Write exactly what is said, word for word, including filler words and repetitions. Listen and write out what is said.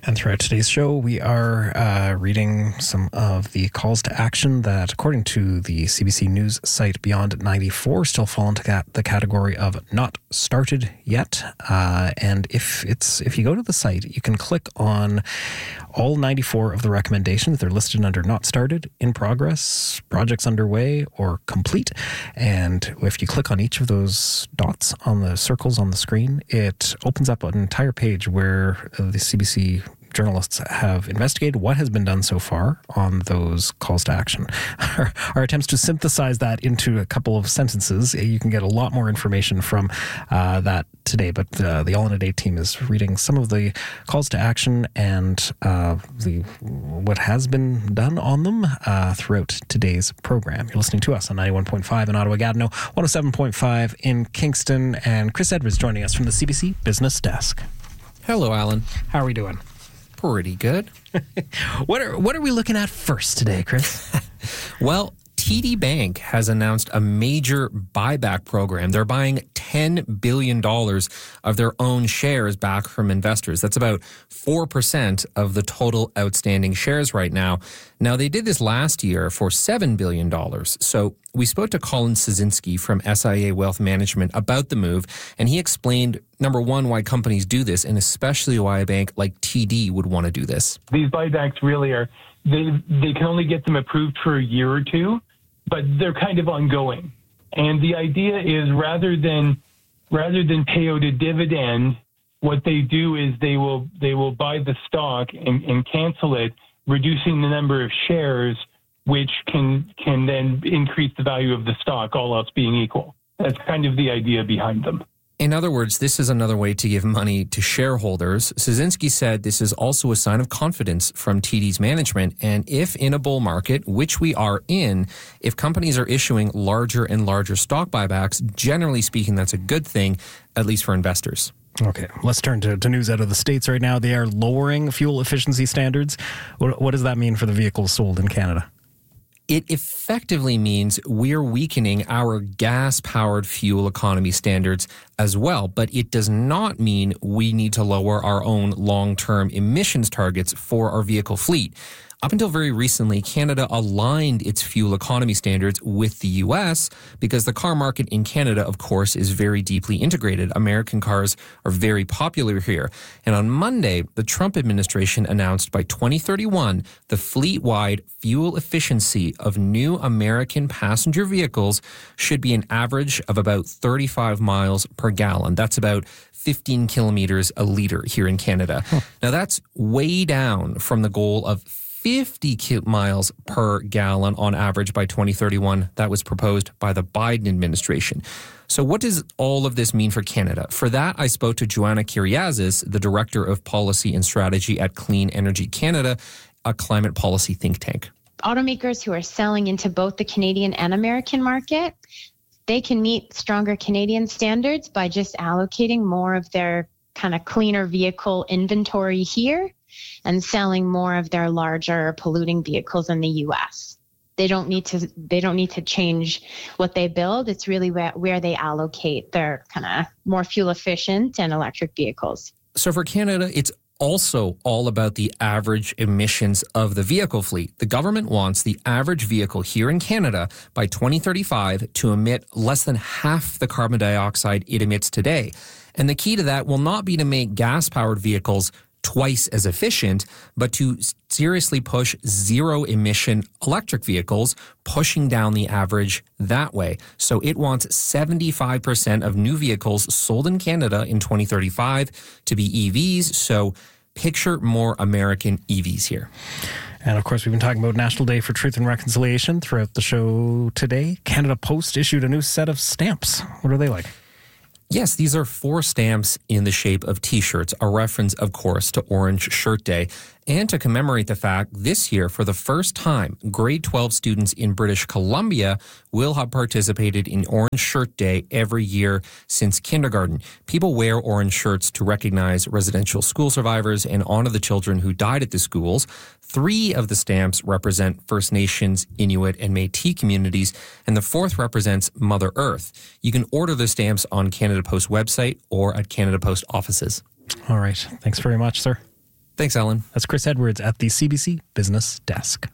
And throughout today's show, we are uh, reading some of the calls to action that, according to the C B C News site Beyond ninety-four, still fall into ca- the category of not started yet. Uh, and if it's if you go to the site, you can click on all ninety-four of the recommendations. They're listed under not started, in progress, projects underway, or complete. And if you click on each of those dots on the circles on the screen, it opens up an entire page where the C B C journalists have investigated what has been done so far on those calls to action. Our, our attempts to synthesize that into a couple of sentences, you can get a lot more information from uh, that today, but uh, the All in a Day team is reading some of the calls to action and uh, the what has been done on them uh, throughout today's program. You're listening to us on ninety-one point five in Ottawa-Gatineau, one oh seven point five in Kingston, and Chris Edwards joining us from the C B C Business Desk. Hello, Alan. How are we doing? Pretty good. What are what are we looking at first today, Chris? Well, T D Bank has announced a major buyback program. They're buying ten billion dollars of their own shares back from investors. That's about four percent of the total outstanding shares right now. Now, they did this last year for seven billion dollars. So we spoke to Colin Szynski from S I A Wealth Management about the move, and he explained, number one, why companies do this, and especially why a bank like T D would want to do this. These buybacks really are, they they can only get them approved for a year or two, but they're kind of ongoing. And the idea is rather than rather than pay out a dividend, what they do is they will they will buy the stock and, and cancel it, reducing the number of shares, which can can then increase the value of the stock, all else being equal. That's kind of the idea behind them. In other words, this is another way to give money to shareholders. Szynski said this is also a sign of confidence from T D's management. And if in a bull market, which we are in, if companies are issuing larger and larger stock buybacks, generally speaking, that's a good thing, at least for investors. Okay, let's turn to, to news out of the States right now. They are lowering fuel efficiency standards. What, what does that mean for the vehicles sold in Canada? It effectively means we're weakening our gas-powered fuel economy standards as well, but it does not mean we need to lower our own long-term emissions targets for our vehicle fleet. Up until very recently, Canada aligned its fuel economy standards with the U S because the car market in Canada, of course, is very deeply integrated. American cars are very popular here. And on Monday, the Trump administration announced by twenty thirty-one, the fleet-wide fuel efficiency of new American passenger vehicles should be an average of about thirty-five miles per gallon. That's about fifteen kilometers a liter here in Canada. Huh. Now, that's way down from the goal of fifty miles per gallon on average by twenty thirty-one. That was proposed by the Biden administration. So what does all of this mean for Canada? For that, I spoke to Joanna Kyriazis, the Director of Policy and Strategy at Clean Energy Canada, a climate policy think tank. Automakers who are selling into both the Canadian and American market, they can meet stronger Canadian standards by just allocating more of their kind of cleaner vehicle inventory here and selling more of their larger polluting vehicles in the U S. They don't need to they don't need to change what they build. It's really where, where they allocate their kind of more fuel efficient and electric vehicles. So for Canada, it's also all about the average emissions of the vehicle fleet. The government wants the average vehicle here in Canada by twenty thirty-five to emit less than half the carbon dioxide it emits today. And the key to that will not be to make gas-powered vehicles twice as efficient, but to seriously push zero-emission electric vehicles, pushing down the average that way. So it wants seventy-five percent of new vehicles sold in Canada in twenty thirty-five to be E Vs. So picture more American E Vs here. And of course, we've been talking about National Day for Truth and Reconciliation throughout the show today. Canada Post issued a new set of stamps. What are they like? Yes, these are four stamps in the shape of T-shirts, a reference, of course, to Orange Shirt Day. And to commemorate the fact, this year, for the first time, grade twelve students in British Columbia will have participated in Orange Shirt Day every year since kindergarten. People wear orange shirts to recognize residential school survivors and honor the children who died at the schools. Three of the stamps represent First Nations, Inuit, and Métis communities, and the fourth represents Mother Earth. You can order the stamps on Canada Post website or at Canada Post offices. All right. Thanks very much, sir. Thanks, Alan. That's Chris Edwards at the C B C Business Desk.